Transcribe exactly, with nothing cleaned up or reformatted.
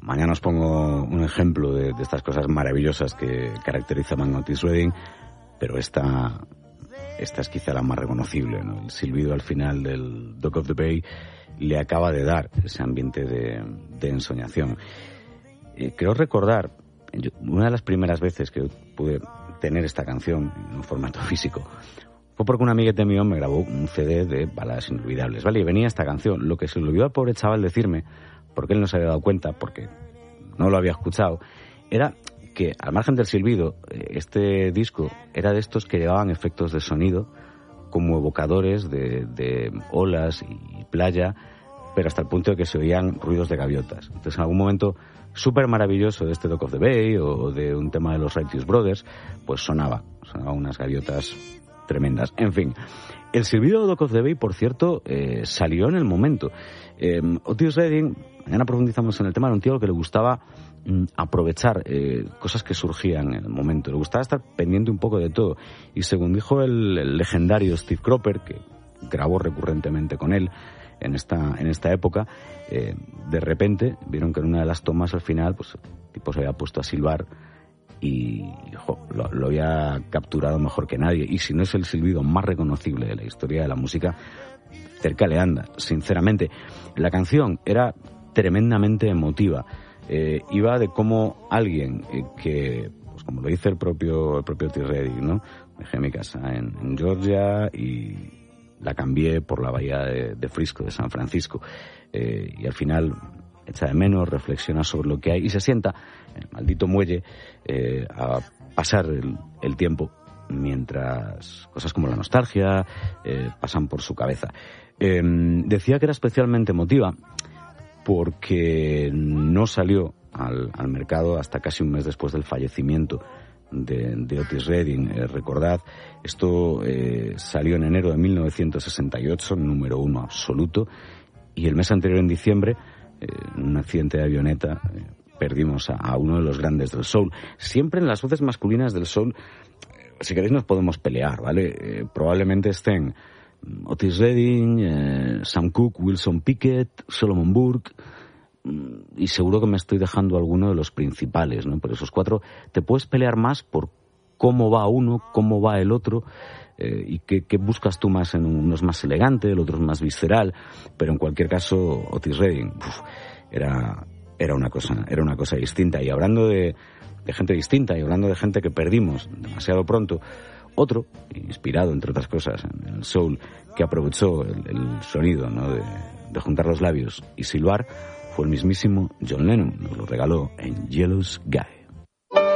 mañana os pongo un ejemplo de, de estas cosas maravillosas que caracterizaban a Otis Redding, pero esta, esta es quizá la más reconocible, ¿no? El silbido al final del Dock of the Bay le acaba de dar ese ambiente de, de ensoñación. Eh, creo recordar, yo, una de las primeras veces que pude tener esta canción en un formato físico fue porque un amiguete mío me grabó un C D de baladas inolvidables, ¿vale? Y venía esta canción. Lo que se le olvidó al pobre chaval decirme, porque él no se había dado cuenta, porque no lo había escuchado, era que, al margen del silbido, este disco era de estos que llevaban efectos de sonido como evocadores de, de olas y playa, pero hasta el punto de que se oían ruidos de gaviotas. Entonces, en algún momento súper maravilloso de este Dock of the Bay o de un tema de los Righteous Brothers, pues sonaba, sonaba unas gaviotas tremendas. En fin, el silbido de Dock of the Bay, por cierto, eh, salió en el momento. Eh, Otis Redding, mañana profundizamos en el tema, era un tío al que le gustaba mm, aprovechar eh, cosas que surgían en el momento. Le gustaba estar pendiente un poco de todo. Y según dijo el, el legendario Steve Cropper, que grabó recurrentemente con él en esta, en esta época, eh, de repente vieron que en una de las tomas al final, pues el tipo se había puesto a silbar y jo, lo, lo había capturado mejor que nadie. Y si no es el silbido más reconocible de la historia de la música, cerca le anda, sinceramente. La canción era tremendamente emotiva. Eh, iba de cómo alguien eh, que, pues como lo dice el propio el propio Otis Redding, ¿no? Dejé mi casa en, en Georgia y la cambié por la bahía de, de Frisco, de San Francisco. Eh, y al final echa de menos, reflexiona sobre lo que hay y se sienta en el maldito muelle eh, a pasar el, el tiempo mientras cosas como la nostalgia eh, pasan por su cabeza. Eh, decía que era especialmente emotiva porque no salió al, al mercado hasta casi un mes después del fallecimiento de, de Otis Redding. Eh, recordad, esto eh, salió en enero de mil novecientos sesenta y ocho, número uno absoluto, y el mes anterior, en diciembre, eh, en un accidente de avioneta, eh, perdimos a, a uno de los grandes del soul. Siempre en las voces masculinas del soul, eh, si queréis nos podemos pelear, ¿vale? Eh, probablemente estén Otis Redding, eh, Sam Cooke, Wilson Pickett, Solomon Burke, y seguro que me estoy dejando alguno de los principales, ¿no? Por esos cuatro te puedes pelear más por cómo va uno, cómo va el otro, eh, y qué, qué buscas tú más. En uno es más elegante, el otro es más visceral, pero en cualquier caso Otis Redding uf, era era una cosa era una cosa distinta. Y hablando de, de gente distinta y hablando de gente que perdimos demasiado pronto, otro, inspirado entre otras cosas en el soul, que aprovechó el, el sonido, ¿no? de, de juntar los labios y silbar, fue el mismísimo John Lennon. Nos lo regaló en Yellow Guy.